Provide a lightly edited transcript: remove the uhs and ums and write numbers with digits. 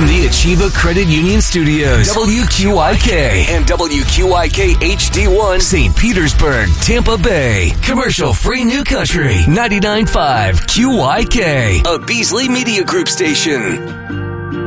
From the Achieva Credit Union Studios, WQIK and WQIK HD1, St. Petersburg, Tampa Bay. Commercial-free New Country, 99.5 QYK, a Beasley Media Group station.